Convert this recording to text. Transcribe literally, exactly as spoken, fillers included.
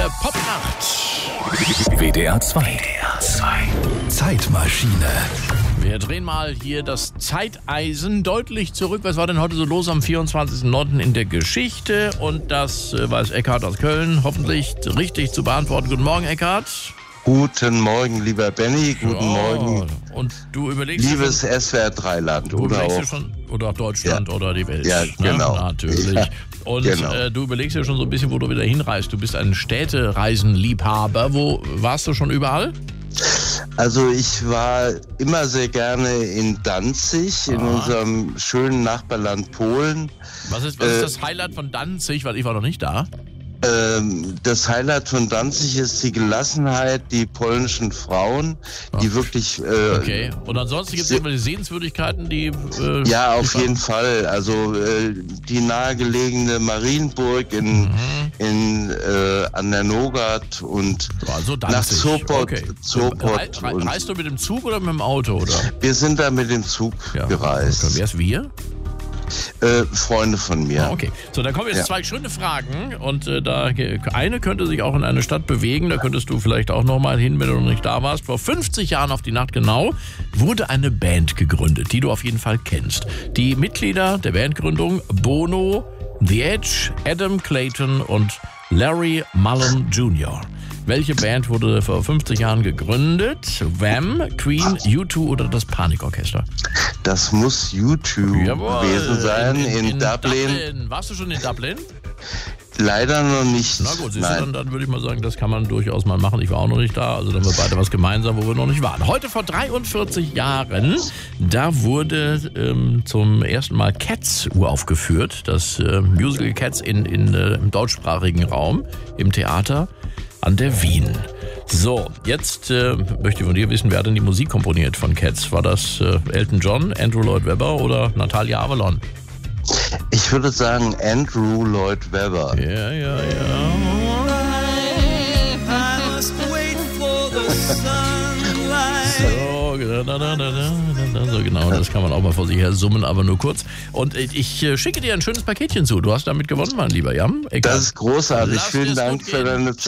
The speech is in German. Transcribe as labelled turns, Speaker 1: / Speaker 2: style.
Speaker 1: Popnacht.
Speaker 2: W D R zwei. W D R zwei. Zeitmaschine.
Speaker 1: Wir drehen mal hier das Zeiteisen deutlich zurück. Was war denn heute so los am vierundzwanzigsten neunten in der Geschichte? Und das äh, weiß Eckhard aus Köln hoffentlich richtig zu beantworten. Guten Morgen, Eckhard.
Speaker 3: Guten Morgen, lieber Benny. Guten
Speaker 1: Ja,
Speaker 3: Morgen.
Speaker 1: Und du überlegst
Speaker 3: Liebes
Speaker 1: schon,
Speaker 3: S W R drei Land.
Speaker 1: du
Speaker 3: Oder
Speaker 1: überlegst
Speaker 3: auch.
Speaker 1: dir schon, oder auch Deutschland
Speaker 3: Ja.
Speaker 1: oder die Welt.
Speaker 3: Ja, genau.
Speaker 1: Ne? Natürlich.
Speaker 3: Ja,
Speaker 1: Und
Speaker 3: genau.
Speaker 1: äh, du überlegst ja schon so ein bisschen, wo du wieder hinreist. Du bist ein Städtereisenliebhaber. Wo warst du schon überall?
Speaker 3: Also ich war immer sehr gerne in Danzig, in
Speaker 1: Ah.
Speaker 3: unserem schönen Nachbarland Polen.
Speaker 1: Was ist, was ist
Speaker 3: Äh,
Speaker 1: das Highlight von Danzig? Weil ich war noch nicht da.
Speaker 3: Ähm, das Highlight von Danzig ist die Gelassenheit, die polnischen Frauen, die
Speaker 1: Ach.
Speaker 3: wirklich... Äh,
Speaker 1: Okay. Und ansonsten gibt es
Speaker 3: se-
Speaker 1: irgendwelche Sehenswürdigkeiten, die... Äh,
Speaker 3: Ja, auf
Speaker 1: die-
Speaker 3: jeden Fall. Also äh, die nahegelegene Marienburg in,
Speaker 1: Mhm.
Speaker 3: in äh, an der Nogat und
Speaker 1: Also
Speaker 3: nach
Speaker 1: Danzig.
Speaker 3: Sopot.
Speaker 1: Okay.
Speaker 3: Sopot
Speaker 1: Rei- rei-
Speaker 3: und
Speaker 1: Reist du mit dem Zug oder mit dem Auto? Oder?
Speaker 3: wir sind da mit dem Zug
Speaker 1: Ja.
Speaker 3: gereist.
Speaker 1: Okay. Wer ist wir?
Speaker 3: Äh, Freunde von mir.
Speaker 1: Ah, okay. So, dann kommen jetzt
Speaker 3: Ja.
Speaker 1: zwei schöne Fragen. Und äh, da eine könnte sich auch in eine Stadt bewegen. Da könntest du vielleicht auch noch mal hin, wenn du noch nicht da warst. Vor fünfzig Jahren auf die Nacht genau wurde eine Band gegründet, die du auf jeden Fall kennst. Die Mitglieder der Bandgründung: Bono, The Edge, Adam Clayton und Larry Mullen Junior Welche Band wurde vor fünfzig Jahren gegründet? Wham, Queen, U zwei oder das Panikorchester?
Speaker 3: Das muss YouTube gewesen sein in, Dublin.
Speaker 1: Dublin. Warst du schon in Dublin?
Speaker 3: Leider noch nicht.
Speaker 1: Na gut, siehst du,
Speaker 3: Nein.
Speaker 1: dann, dann würde ich mal sagen, das kann man durchaus mal machen. Ich war auch noch nicht da, also dann haben wir beide was gemeinsam, wo wir noch nicht waren. Heute vor dreiundvierzig Jahren, da wurde ähm, zum ersten Mal Cats uraufgeführt, das äh, Musical Cats in, in, äh, im deutschsprachigen Raum, im Theater an der Wien. So, jetzt äh, möchte ich von dir wissen, wer hat denn die Musik komponiert von Cats? War das äh, Elton John, Andrew Lloyd Webber oder Natalia Avalon?
Speaker 3: Ich würde sagen Andrew Lloyd Webber.
Speaker 1: Ja, ja, ja. So, da, da, da, da, da, so genau, das kann man auch mal vor sich her summen, aber nur kurz. Und ich, ich äh, schicke dir ein schönes Paketchen zu. Du hast damit gewonnen, mein Lieber, ja? Egal.
Speaker 3: Das ist großartig.
Speaker 1: Lass
Speaker 3: Vielen
Speaker 1: dir's
Speaker 3: Dank
Speaker 1: gut
Speaker 3: für
Speaker 1: gehen.
Speaker 3: deine
Speaker 1: Ciao.